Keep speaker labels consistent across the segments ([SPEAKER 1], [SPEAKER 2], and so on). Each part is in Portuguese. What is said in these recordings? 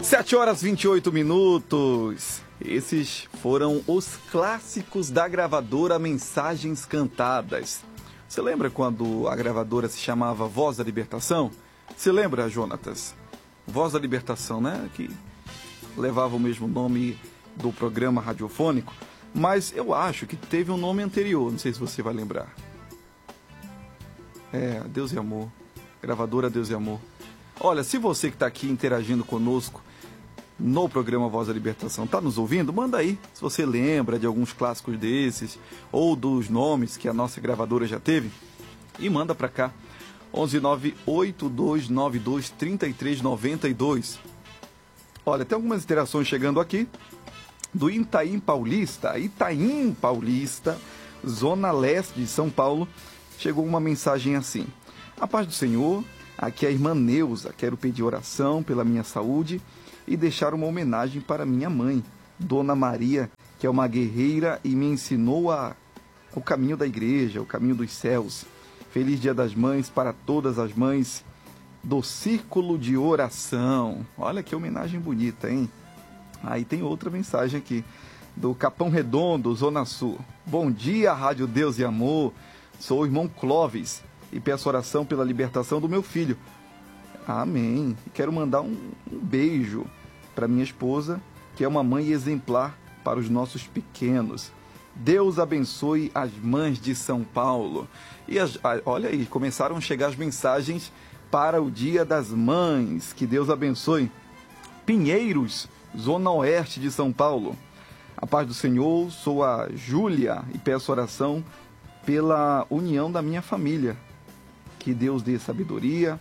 [SPEAKER 1] 7h28. Esses foram os clássicos da gravadora Mensagens Cantadas. Você lembra quando a gravadora se chamava Voz da Libertação? Você lembra, Jonatas? Voz da Libertação, né? Que levava o mesmo nome do programa radiofônico. Mas eu acho que teve um nome anterior, não sei se você vai lembrar. Deus e Amor. Gravadora Deus e Amor. Olha, se você que está aqui interagindo conosco no programa Voz da Libertação está nos ouvindo, manda aí se você lembra de alguns clássicos desses ou dos nomes que a nossa gravadora já teve e manda para cá. 11982923392. Olha, tem algumas interações chegando aqui do Itaim Paulista, Zona Leste de São Paulo. Chegou uma mensagem assim: a paz do Senhor. Aqui é a irmã Neuza, quero pedir oração pela minha saúde e deixar uma homenagem para minha mãe, Dona Maria, que é uma guerreira e me ensinou o caminho da igreja, o caminho dos céus. Feliz Dia das Mães para todas as mães do Círculo de Oração. Olha que homenagem bonita, hein? Aí tem outra mensagem aqui, do Capão Redondo, Zona Sul. Bom dia, Rádio Deus e Amor. Sou o irmão Clóvis e peço oração pela libertação do meu filho. Amém. Quero mandar um beijo para minha esposa, que é uma mãe exemplar para os nossos pequenos. Deus abençoe as mães de São Paulo. E olha aí, começaram a chegar as mensagens para o Dia das Mães. Que Deus abençoe. Pinheiros, Zona Oeste de São Paulo. A paz do Senhor, sou a Júlia e peço oração pela união da minha família. Que Deus dê sabedoria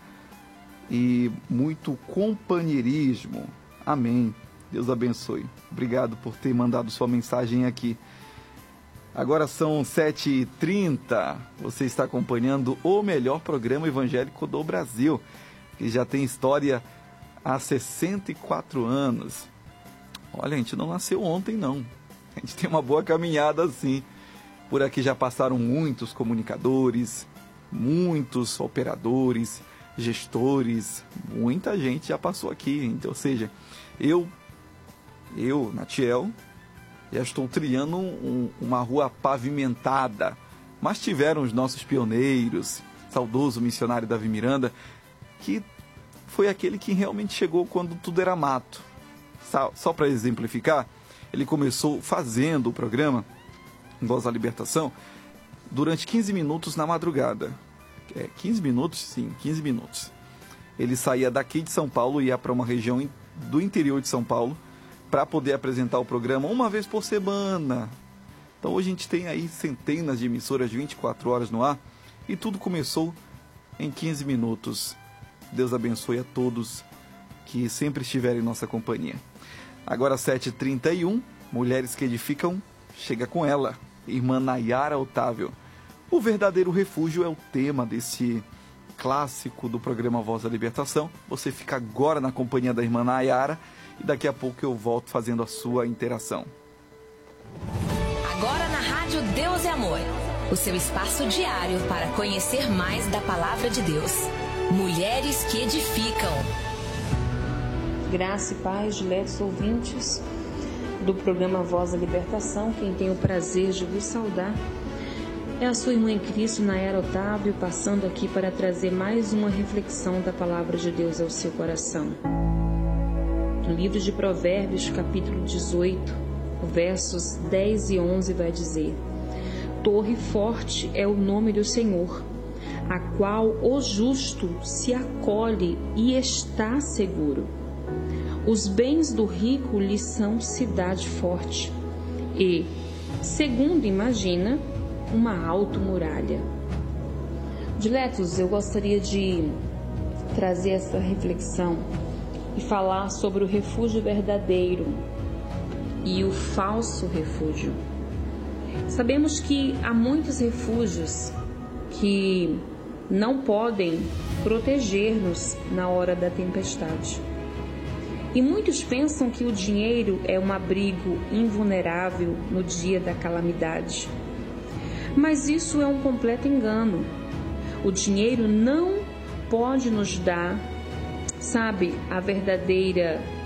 [SPEAKER 1] e muito companheirismo. Amém. Deus abençoe. Obrigado por ter mandado sua mensagem aqui. Agora são 7h30. Você está acompanhando o melhor programa evangélico do Brasil, que já tem história há 64 anos. Olha, a gente não nasceu ontem, não. A gente tem uma boa caminhada, sim. Por aqui já passaram muitos comunicadores, muitos operadores, gestores, muita gente já passou aqui. Então, ou seja, eu, Natiel, já estou trilhando uma rua pavimentada, mas tiveram os nossos pioneiros, saudoso missionário Davi Miranda, que foi aquele que realmente chegou quando tudo era mato. Só para exemplificar, ele começou fazendo o programa Voz da Libertação durante 15 minutos na madrugada. 15 minutos? Sim, 15 minutos. Ele saía daqui de São Paulo e ia para uma região do interior de São Paulo para poder apresentar o programa uma vez por semana. Então hoje a gente tem aí centenas de emissoras de 24 horas no ar e tudo começou em 15 minutos. Deus abençoe a todos que sempre estiverem em nossa companhia. Agora 7h31, Mulheres que Edificam, chega com ela, irmã Nayara Otávio. O verdadeiro refúgio é o tema desse clássico do programa Voz da Libertação. Você fica agora na companhia da irmã Nayara e daqui a pouco eu volto fazendo a sua interação.
[SPEAKER 2] Agora na Rádio Deus é Amor, o seu espaço diário para conhecer mais da Palavra de Deus. Mulheres que Edificam.
[SPEAKER 3] Graça e paz, diletos ouvintes do programa Voz da Libertação. Quem tem o prazer de vos saudar é a sua irmã em Cristo, Nayara Otávio, passando aqui para trazer mais uma reflexão da Palavra de Deus ao seu coração. No livro de Provérbios, capítulo 18, versos 10 e 11, vai dizer: Torre forte é o nome do Senhor, a qual o justo se acolhe e está seguro. Os bens do rico lhe são cidade forte e, segundo imagina, uma alta muralha. Diletos, eu gostaria de trazer essa reflexão e falar sobre o refúgio verdadeiro e o falso refúgio. Sabemos que há muitos refúgios que não podem proteger-nos na hora da tempestade. E muitos pensam que o dinheiro é um abrigo invulnerável no dia da calamidade. Mas isso é um completo engano. O dinheiro não pode nos dar, a verdadeira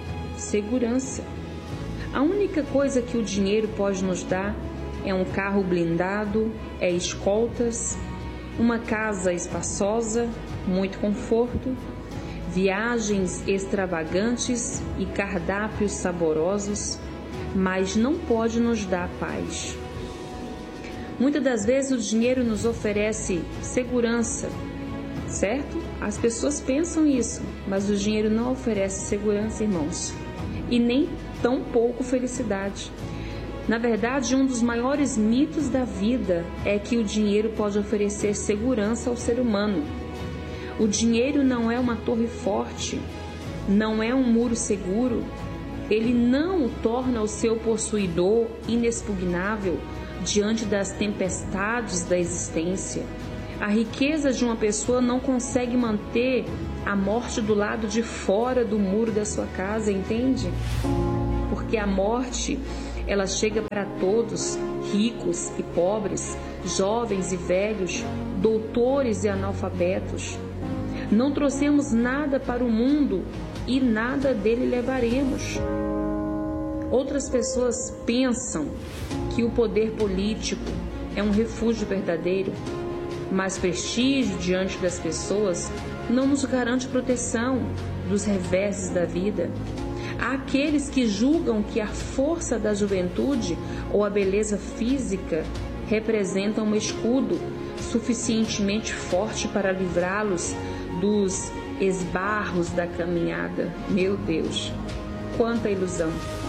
[SPEAKER 3] segurança. A única coisa que o dinheiro pode nos dar é um carro blindado, é escoltas, uma casa espaçosa, muito conforto, viagens extravagantes e cardápios saborosos, mas não pode nos dar paz. Muitas das vezes o dinheiro nos oferece segurança, certo? As pessoas pensam isso, mas o dinheiro não oferece segurança, irmãos, e nem tão pouco felicidade. Na verdade, um dos maiores mitos da vida é que o dinheiro pode oferecer segurança ao ser humano. O dinheiro não é uma torre forte, não é um muro seguro, ele não o torna o seu possuidor inexpugnável diante das tempestades da existência. A riqueza de uma pessoa não consegue manter a morte do lado de fora do muro da sua casa, entende? Porque a morte, ela chega para todos, ricos e pobres, jovens e velhos, doutores e analfabetos. Não trouxemos nada para o mundo e nada dele levaremos. Outras pessoas pensam que o poder político é um refúgio verdadeiro, mas prestígio diante das pessoas não nos garante proteção dos reveses da vida. Há aqueles que julgam que a força da juventude ou a beleza física representam um escudo suficientemente forte para livrá-los dos esbarros da caminhada. Meu Deus, quanta ilusão!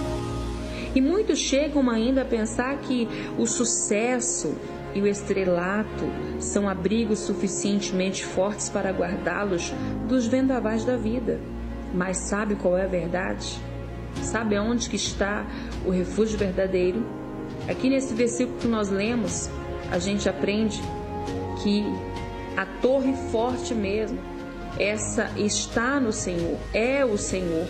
[SPEAKER 3] E muitos chegam ainda a pensar que o sucesso e o estrelato são abrigos suficientemente fortes para guardá-los dos vendavais da vida. Mas sabe qual é a verdade? Sabe aonde que está o refúgio verdadeiro? Aqui nesse versículo que nós lemos, a gente aprende que a torre forte mesmo, essa está no Senhor, é o Senhor.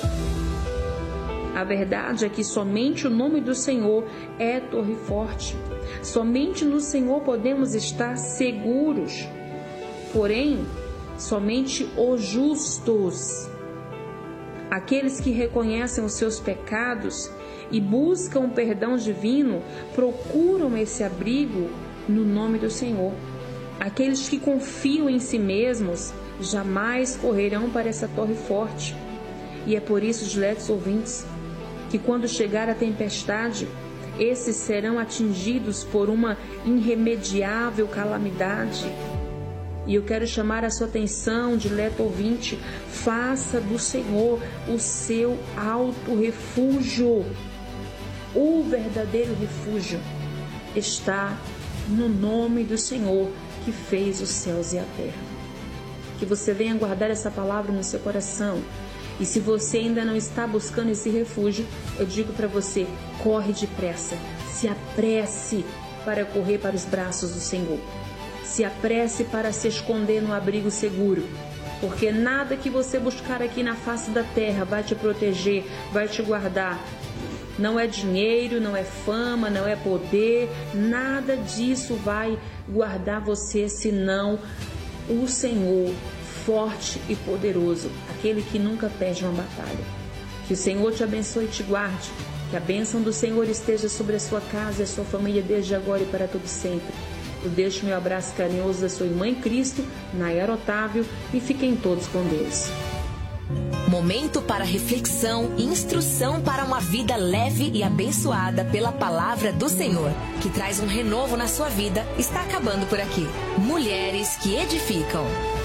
[SPEAKER 3] A verdade é que somente o nome do Senhor é torre forte. Somente no Senhor podemos estar seguros. Porém, somente os justos, aqueles que reconhecem os seus pecados e buscam o perdão divino, procuram esse abrigo no nome do Senhor. Aqueles que confiam em si mesmos jamais correrão para essa torre forte. E é por isso, diletos ouvintes, que quando chegar a tempestade, esses serão atingidos por uma irremediável calamidade. E eu quero chamar a sua atenção, dileto ouvinte, faça do Senhor o seu alto refúgio. O verdadeiro refúgio está no nome do Senhor que fez os céus e a terra. Que você venha guardar essa palavra no seu coração. E se você ainda não está buscando esse refúgio, eu digo para você, corre depressa, se apresse para correr para os braços do Senhor. Se apresse para se esconder no abrigo seguro, porque nada que você buscar aqui na face da terra vai te proteger, vai te guardar. Não é dinheiro, não é fama, não é poder, nada disso vai guardar você, senão o Senhor, forte e poderoso, aquele que nunca perde uma batalha. Que o Senhor te abençoe e te guarde, que a bênção do Senhor esteja sobre a sua casa e a sua família desde agora e para todo sempre. Eu deixo meu abraço carinhoso da sua irmã em Cristo, Nayara Otávio, e fiquem todos com Deus.
[SPEAKER 2] Momento para reflexão e instrução para uma vida leve e abençoada pela palavra do Senhor, que traz um renovo na sua vida, está acabando por aqui. Mulheres que edificam.